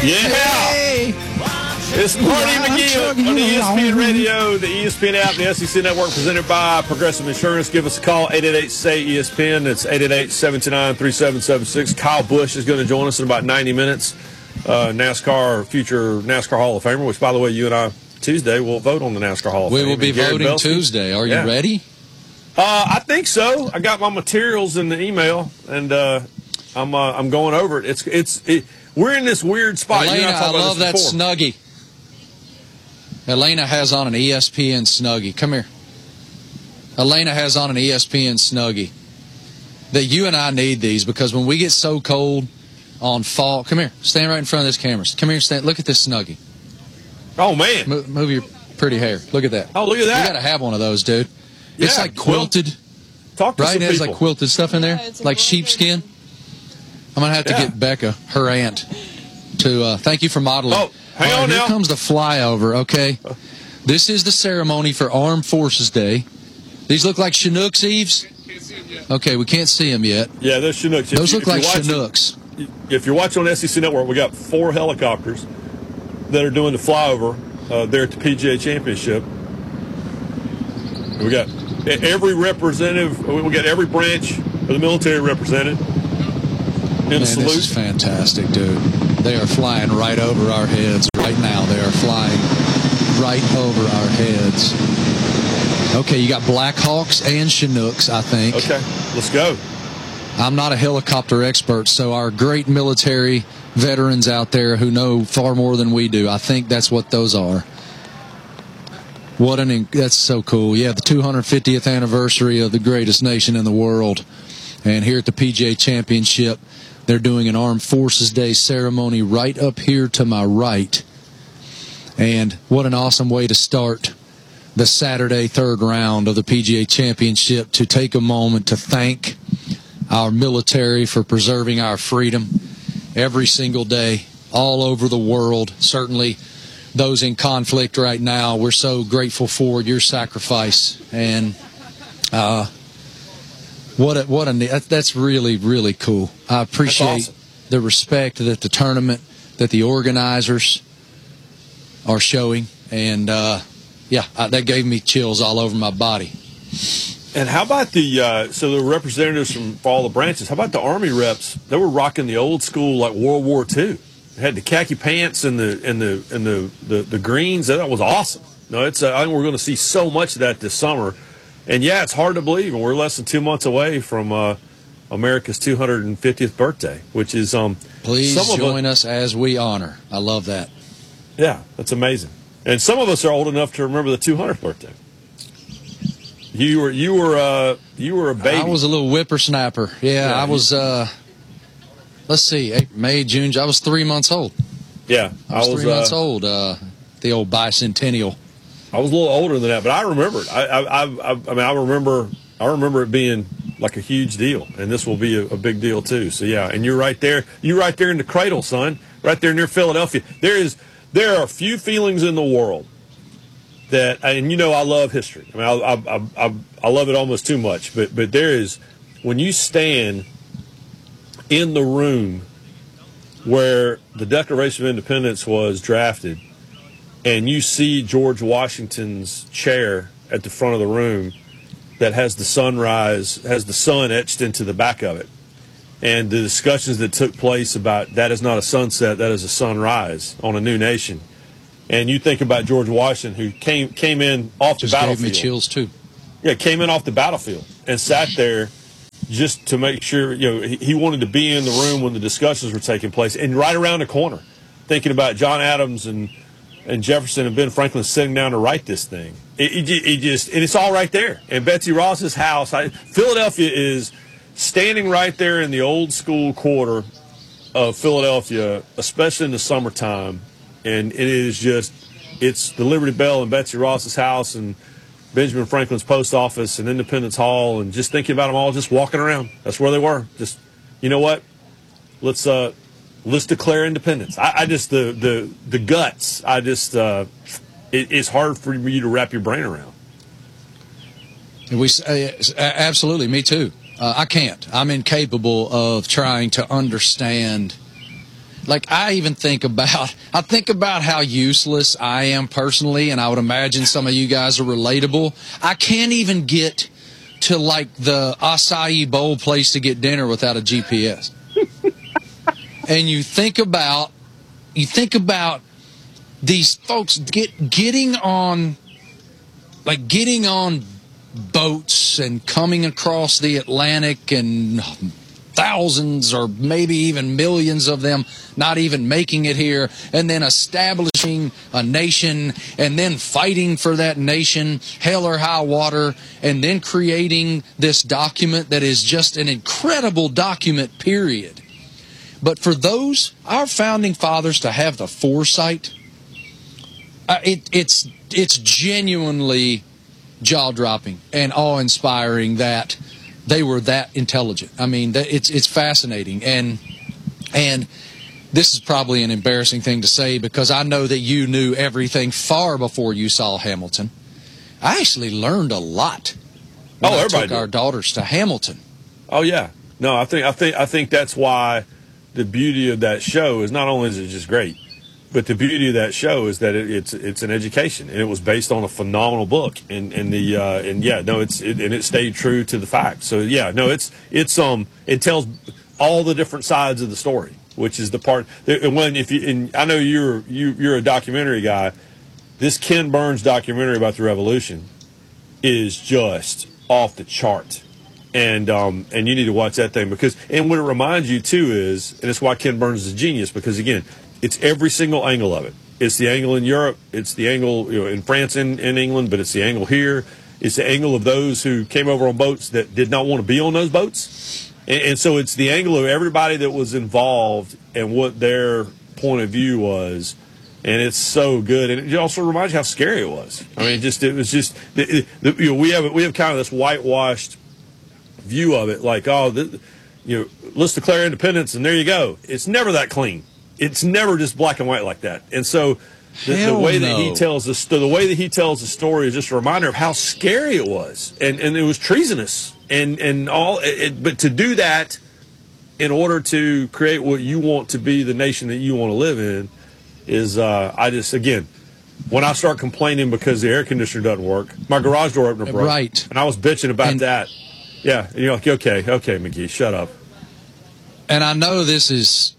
Yeah. It's Marty McGee on the ESPN Radio, the ESPN app, the SEC Network, presented by Progressive Insurance. Give us a call, 888-SAY-ESPN. That's 888-729-3776. Kyle Busch is going to join us in about 90 minutes. Future NASCAR Hall of Famer, which, by the way, you and I, Tuesday, will vote on the NASCAR Hall of Fame. We will be voting Tuesday. Are you ready? I think so. I got my materials in the email, and I'm going over it. We're in this weird spot. Elena, I love that Snuggie. Elena has on an ESPN Snuggie. Come here. Elena has on an ESPN Snuggie. That you and I need these because when we get so cold on fall, come here. Stand right in front of this camera. Come here. Stand. Look at this Snuggie. Oh man. Move your pretty hair. Look at that. Oh, look at that. You got to have one of those, dude. It's like quilted. Talk to right? Some It has people. like quilted stuff in there, like sheepskin. I'm gonna have to get Becca, her aunt, to thank you for modeling. Oh, hang on now. Here comes the flyover. Okay, this is the ceremony for Armed Forces Day. These look like Chinooks, Eves. Okay, we can't see them yet. Yeah, they're Chinooks. Those look like Chinooks. If you're watching on SEC Network, we got 4 helicopters that are doing the flyover there at the PGA Championship. We got every representative. We got every branch of the military represented. Man, this is fantastic, dude. They are flying right over our heads right now. They are flying right over our heads. Okay, you got Black Hawks and Chinooks, I think. Okay, let's go. I'm not a helicopter expert, so our great military veterans out there who know far more than we do, I think that's what those are. That's so cool. Yeah, the 250th anniversary of the greatest nation in the world. And here at the PGA Championship, they're doing an Armed Forces Day ceremony right up here to my right. And what an awesome way to start the Saturday third round of the PGA Championship, to take a moment to thank our military for preserving our freedom every single day all over the world. Certainly those in conflict right now, we're so grateful for your sacrifice. And that's really, really cool. I appreciate the respect that the tournament, that the organizers are showing. And, that gave me chills all over my body. And how about the representatives from all the branches? How about the Army reps? They were rocking the old school, like World War II. They had the khaki pants and the greens. That was awesome. No, I think we're going to see so much of that this summer. And yeah, it's hard to believe, and we're less than 2 months away from America's 250th birthday, which is please join us as we honor. I love that. Yeah, that's amazing. And some of us are old enough to remember the 200th birthday. You were a baby. I was a little whippersnapper. Yeah, I was. Let's see, May, June. I was 3 months old. Yeah, I was 3 months old. The old bicentennial. I was a little older than that, but I remember it. I mean, I remember it being like a huge deal, and this will be a big deal too. So yeah, and you're right there. You're right there in the cradle, son. Right there near Philadelphia. There are few feelings in the world that, and I love history. I mean, I love it almost too much. But there is, when you stand in the room where the Declaration of Independence was drafted, and you see George Washington's chair at the front of the room that has the sun etched into the back of it, and the discussions that took place about that is not a sunset, that is a sunrise on a new nation. And you think about George Washington, who came in off the battlefield. Just gave me chills too. Yeah, came in off the battlefield and sat there just to make sure, he wanted to be in the room when the discussions were taking place, and right around the corner, thinking about John Adams and Jefferson and Ben Franklin sitting down to write this thing. And it's all right there. And Betsy Ross's house, Philadelphia is standing right there in the old school quarter of Philadelphia, especially in the summertime. And it's the Liberty Bell and Betsy Ross's house and Benjamin Franklin's post office and Independence Hall, and just thinking about them all just walking around. That's where they were. Just, you know what? Let's declare independence. I just, the guts, it's hard for you to wrap your brain around. Absolutely, me too. I can't. I'm incapable of trying to understand Like, I think about how useless I am personally, and I would imagine some of you guys are relatable. I can't even get to, like, the acai bowl place to get dinner without a GPS. And you think about these folks getting on boats and coming across the Atlantic, and thousands or maybe even millions of them not even making it here, and then establishing a nation, and then fighting for that nation, hell or high water, and then creating this document that is just an incredible document, period. But for our founding fathers to have the foresight, it's genuinely jaw-dropping and awe-inspiring that they were that intelligent. I mean, it's fascinating. And this is probably an embarrassing thing to say, because I know that you knew everything far before you saw Hamilton. I actually learned a lot when I took our daughters to Hamilton. Oh yeah, no, I think that's why the beauty of that show is not only is it just great, but the beauty of that show is that it's an education, and it was based on a phenomenal book, and it stayed true to the facts. So yeah, no, it tells all the different sides of the story, which is the part. And I know you're a documentary guy. This Ken Burns documentary about the Revolution is just off the chart. And you need to watch that thing, and what it reminds you too is, and it's why Ken Burns is a genius, because again, it's every single angle of it. It's the angle in Europe, it's the angle in France and in England, but it's the angle here. It's the angle of those who came over on boats that did not want to be on those boats, and so it's the angle of everybody that was involved and what their point of view was. And it's so good, and it also reminds you how scary it was. I mean, we have kind of this whitewashed view of it, like, let's declare independence and there you go. It's never that clean. It's never just black and white like that. And so the way that he tells the story is just a reminder of how scary it was, and it was treasonous and all. But to do that in order to create what you want to be, the nation that you want to live in, is when I start complaining because the air conditioner doesn't work, my garage door opener broke, right, and I was bitching about that. Yeah, and you're like, okay, McGee, shut up. And I know this is,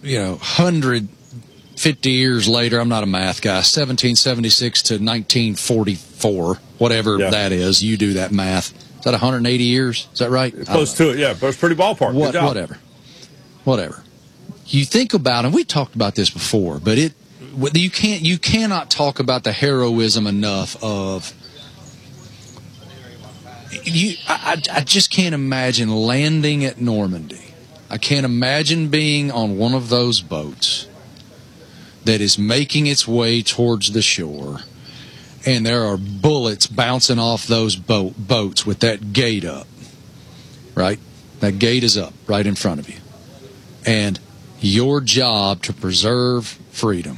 150 years later. I'm not a math guy. 1776 to 1944, whatever that is. You do that math. Is that 180 years? Is that right? Close to it, yeah. But it's pretty ballpark. Good job. Whatever. You think about, and we talked about this before, but you cannot talk about the heroism enough of. I just can't imagine landing at Normandy. I can't imagine being on one of those boats that is making its way towards the shore, and there are bullets bouncing off those boats with that gate up, right? That gate is up right in front of you. And your job to preserve freedom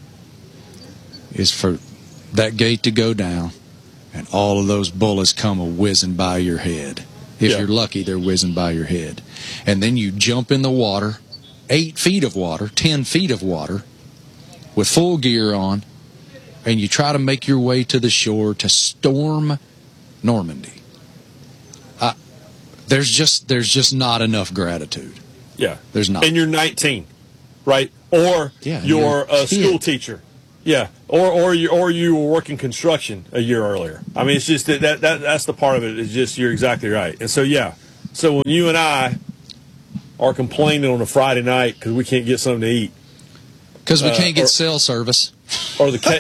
is for that gate to go down, and all of those bullets come whizzing by your head. If you're lucky, they're whizzing by your head. And then you jump in the water, 8 feet of water, 10 feet of water, with full gear on, and you try to make your way to the shore to storm Normandy. There's just not enough gratitude. Yeah. There's not. And you're 19, right? Or you're a school teacher. Yeah, or you were working construction a year earlier. I mean, it's just that's the part of it. Is just you're exactly right. And so so when you and I are complaining on a Friday night because we can't get something to eat, because we can't get cell service, or the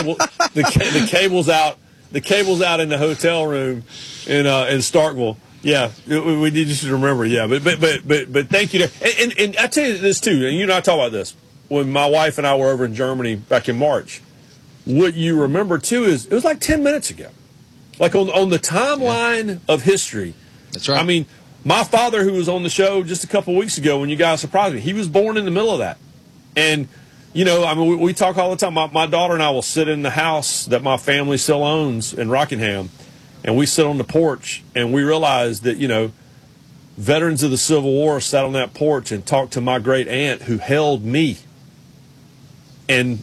cable's out in the hotel room in Starkville. Yeah, we need you to remember. Yeah, but thank you. And I tell you this too. And you and I talk about this. When my wife and I were over in Germany back in March, what you remember too is it was like 10 minutes ago, like on the timeline of history. That's right. I mean, my father, who was on the show just a couple of weeks ago when you guys surprised me, he was born in the middle of that. And we talk all the time. My daughter and I will sit in the house that my family still owns in Rockingham, and we sit on the porch and we realize that veterans of the Civil War sat on that porch and talked to my great aunt who held me. And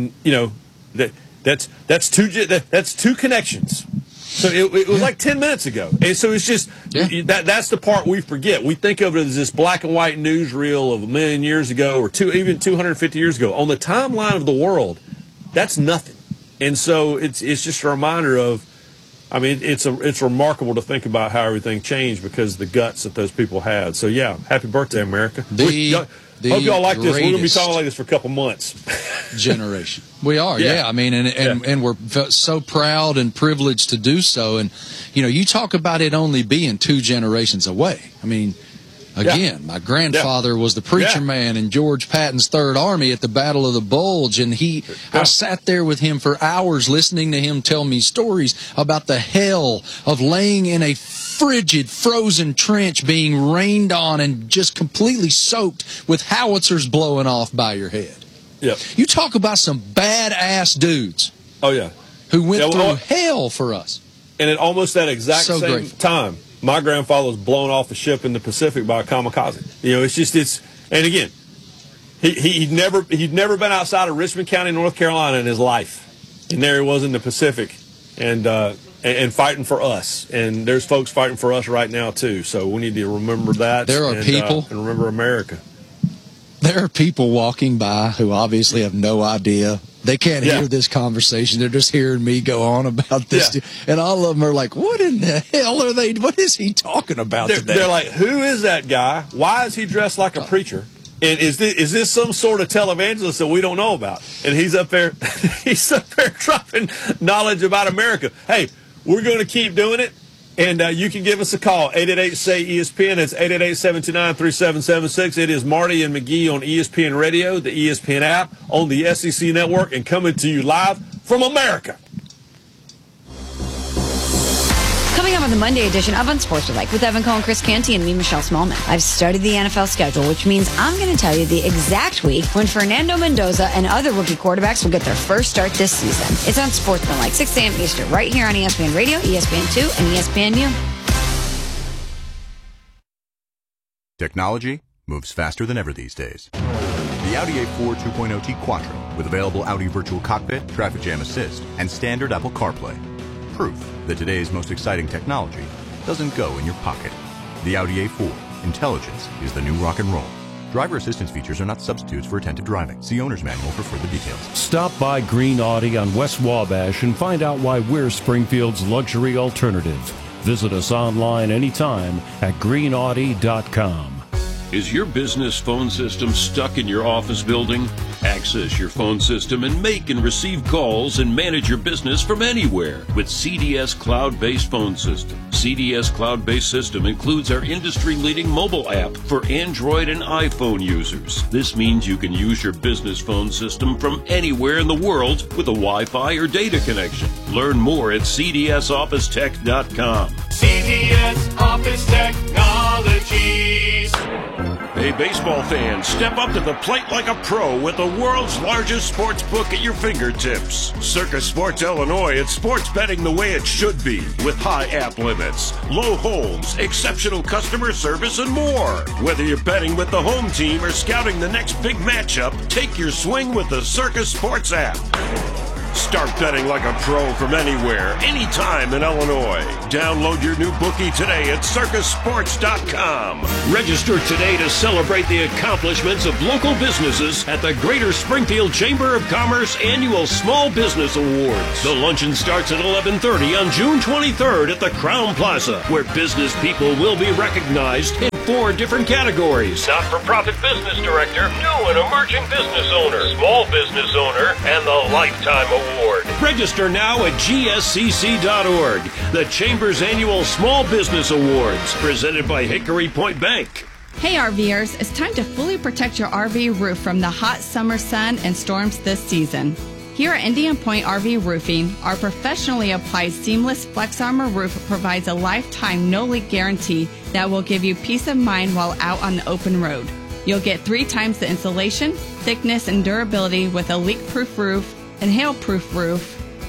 that's two connections. So it was like 10 minutes ago. And so it's just that's the part we forget. We think of it as this black and white newsreel of a million years ago or even 250 years ago. On the timeline of the world, that's nothing. And so it's just a reminder of, I mean, it's remarkable to think about how everything changed because of the guts that those people had. So, yeah, happy birthday, America. Hope y'all like this. We're going to be talking like this for a couple months. Generation. We are, yeah. I mean, and we're so proud and privileged to do so. And, you talk about it only being 2 generations away. I mean, again, my grandfather was the preacher man in George Patton's Third Army at the Battle of the Bulge, and I sat there with him for hours listening to him tell me stories about the hell of laying in a frigid, frozen trench being rained on and just completely soaked with howitzers blowing off by your head. Yep. You talk about some badass dudes. Oh, yeah. Who went through hell for us. And at almost that exact same time, my grandfather was blown off a ship in the Pacific by a kamikaze. And again, he'd never been outside of Richmond County, North Carolina in his life. And there he was in the Pacific and fighting for us. And there's folks fighting for us right now, too. So we need to remember that. There are people. And remember America. There are people walking by who obviously have no idea. They can't hear this conversation. They're just hearing me go on about this. Yeah. And all of them are like, what in the hell are they? What is he talking about today? They're like, who is that guy? Why is he dressed like a preacher? And is this some sort of televangelist that we don't know about? And he's up there dropping knowledge about America. Hey, we're going to keep doing it. And you can give us a call, 888-SAY-ESPN. It's 888-729-3776. It is Marty and McGee on ESPN Radio, the ESPN app, on the SEC Network, and coming to you live from America. Coming up on the Monday edition of Unsportsmanlike with Evan Cohen, Chris Canty, and me, Michelle Smallman. I've studied the NFL schedule, which means I'm going to tell you the exact week when Fernando Mendoza and other rookie quarterbacks will get their first start this season. It's Unsportsmanlike, 6 a.m. Eastern, right here on ESPN Radio, ESPN2, and ESPNU. Technology moves faster than ever these days. The Audi A4 2.0T Quattro with available Audi Virtual Cockpit, Traffic Jam Assist, and standard Apple CarPlay. Proof that today's most exciting technology doesn't go in your pocket. The Audi A4. Intelligence is the new rock and roll. Driver assistance features are not substitutes for attentive driving. See owner's manual for further details. Stop by Green Audi on West Wabash and find out why we're Springfield's luxury alternative. Visit us online anytime at greenaudi.com. Is your business phone system stuck in your office building? Access your phone system and make and receive calls and manage your business from anywhere with CDS Cloud-Based Phone System. CDS Cloud-Based System includes our industry-leading mobile app for Android and iPhone users. This means you can use your business phone system from anywhere in the world with a Wi-Fi or data connection. Learn more at cdsofficetech.com. CDS Office Technologies. Hey, baseball fans, step up to the plate like a pro with the world's largest sports book at your fingertips. Circa Sports Illinois, it's sports betting the way it should be, with high app limits, low holds, exceptional customer service, and more. Whether you're betting with the home team or scouting the next big matchup, take your swing with the Circa Sports app. Start betting like a pro from anywhere, anytime in Illinois. Download your new bookie today at circusports.com. Register today to celebrate the accomplishments of local businesses at the Greater Springfield Chamber of Commerce Annual Small Business Awards. The luncheon starts at 11:30 on June 23rd at the Crown Plaza, where business people will be recognized in 4 different categories: not-for-profit business director, new and emerging business owner, small business owner, and the Lifetime Award. Register now at gscc.org. The Chamber's annual Small Business Awards, presented by Hickory Point Bank. Hey RVers, it's time to fully protect your RV roof from the hot summer sun and storms this season. Here at Indian Point RV Roofing, our professionally applied seamless Flex Armor roof provides a lifetime no-leak guarantee that will give you peace of mind while out on the open road. You'll get 3 times the insulation, thickness, and durability with a leak-proof roof and hail-proof roof,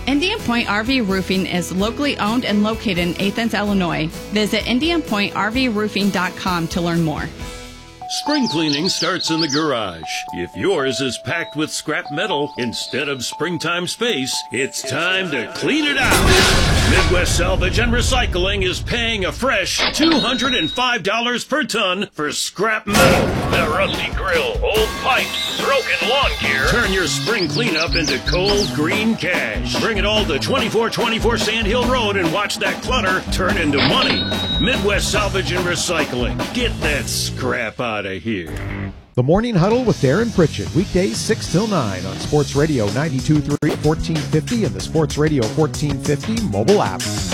Indian Point RV Roofing is locally owned and located in Athens, Illinois. Visit IndianPointRVRoofing.com to learn more. Spring cleaning starts in the garage. If yours is packed with scrap metal instead of springtime space, it's time to clean it out. Midwest Salvage and Recycling is paying a fresh $205 per ton for scrap metal. That rusty grill, old pipes, broken lawn gear. Turn your spring cleanup into cold green cash. Bring it all to 2424 Sand Hill Road and watch that clutter turn into money. Midwest Salvage and Recycling. Get that scrap out of here. The Morning Huddle with Darren Pritchett, weekdays 6 till 9 on Sports Radio 92.3, 1450 and the Sports Radio 1450 mobile app.